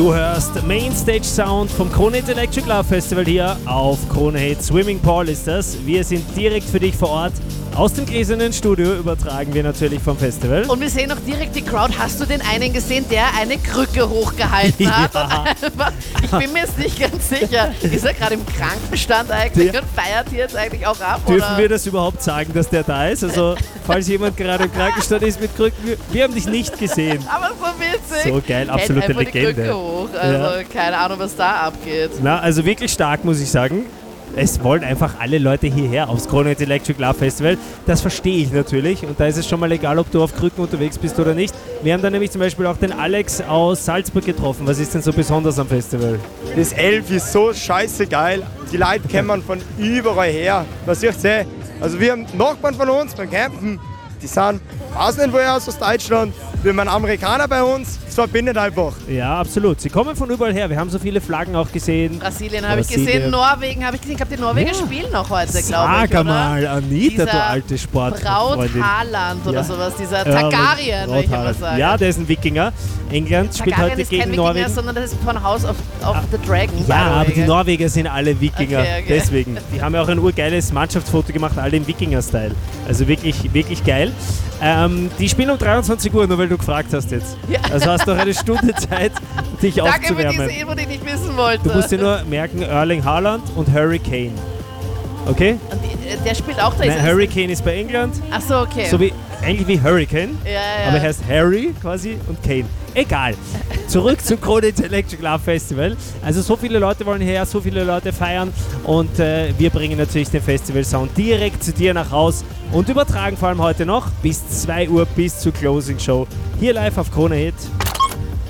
Du hörst Mainstage Sound vom Kronehit Electric Love Festival hier auf Kronehit Swimming Pool ist das. Wir sind direkt für dich vor Ort. Aus dem gläsernen Studio übertragen wir natürlich vom Festival. Und wir sehen auch direkt die Crowd. Hast du den einen gesehen, der eine Krücke hochgehalten hat? Ja. Ich bin mir jetzt nicht ganz sicher. Ist er gerade im Krankenstand eigentlich und feiert hier jetzt eigentlich auch ab? Dürfen wir das überhaupt sagen, dass der da ist? Also, falls jemand gerade im Krankenstand ist mit Krücken, wir haben dich nicht gesehen. Aber so witzig. So geil, absolute Hält einfach Legende. Die Krücke hoch. Also keine Ahnung, was da abgeht. Na, also wirklich stark, muss ich sagen. Es wollen einfach alle Leute hierher aufs Kronehit Electric Love Festival. Das verstehe ich natürlich. Und da ist es schon mal egal, ob du auf Krücken unterwegs bist oder nicht. Wir haben da nämlich zum Beispiel auch den Alex aus Salzburg getroffen. Was ist denn so besonders am Festival? Das Elf ist so scheiße geil. Die Leute kommen von überall her. Was ich sehe. Also wir haben Nachbarn von uns beim Campen. Die sind, weiß nicht woher aus Deutschland. Wir haben einen Amerikaner bei uns. Das verbindet einfach. Ja, absolut. Sie kommen von überall her. Wir haben so viele Flaggen auch gesehen. Brasilien habe ich gesehen, Norwegen habe ich gesehen. Ich glaube, die Norweger spielen auch heute, glaube ich. Sag einmal, Anita, du alte Braut Haaland oder sowas. Dieser Targaryen, würde ich immer sagen. Ja, der ist ein Wikinger. England spielt Targaryen heute ist gegen kein Norwegen. Wikinger, sondern das ist von House of the Dragon. Ja, aber die Norweger sind alle Wikinger. Okay. Deswegen. Die haben ja auch ein urgeiles Mannschaftsfoto gemacht, alle im Wikinger-Style. Also wirklich, wirklich geil. Die spielen um 23 Uhr, nur weil du gefragt hast jetzt. Ja. Also hast du noch eine Stunde Zeit, dich aufzuwärmen. Danke für diese Info, die ich nicht wissen wollte. Du musst dir nur merken, Erling Haaland und Harry Kane. Okay? Und der spielt auch da. Nein, Harry Kane ist bei England. Ach so, okay. So wie, eigentlich wie Hurricane. Ja. Aber er heißt Harry quasi und Kane. Egal. Zurück zum Kronehit Electric Love Festival. Also so viele Leute wollen hierher, so viele Leute feiern und wir bringen natürlich den Festival-Sound direkt zu dir nach Haus und übertragen vor allem heute noch bis 2 Uhr bis zur Closing Show hier live auf Kronehit.